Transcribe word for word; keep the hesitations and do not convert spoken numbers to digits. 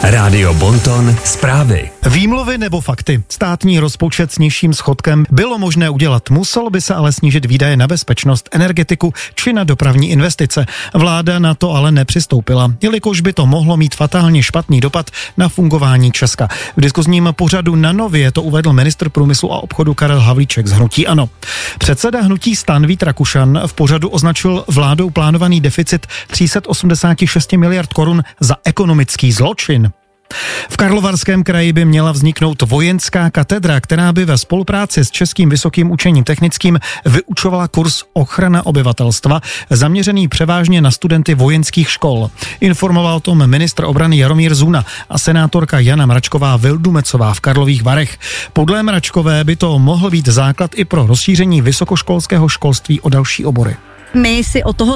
Rádio Bonton zprávy. Výmluvy nebo fakty? Státní rozpočet s nižším schodkem bylo možné udělat. Muselo by se ale snížit výdaje na bezpečnost, energetiku či na dopravní investice. Vláda na to ale nepřistoupila, jelikož by to mohlo mít fatálně špatný dopad na fungování Česka. V diskuzním pořadu Na Nově to uvedl ministr průmyslu a obchodu Karel Havlíček z hnutí ANO. Předseda hnutí STAN Vít Rakušan v pořadu označil vládou plánovaný deficit tři sta osmdesát šest miliard korun za ekonomický zločin. V Karlovarském kraji by měla vzniknout vojenská katedra, která by ve spolupráci s Českým vysokým učením technickým vyučovala kurz ochrana obyvatelstva, zaměřený převážně na studenty vojenských škol. Informoval o tom ministr obrany Jaromír Zuna a senátorka Jana Mračková-Vildumecová v Karlových Varech. Podle Mračkové by to mohl být základ i pro rozšíření vysokoškolského školství o další obory. My si od toho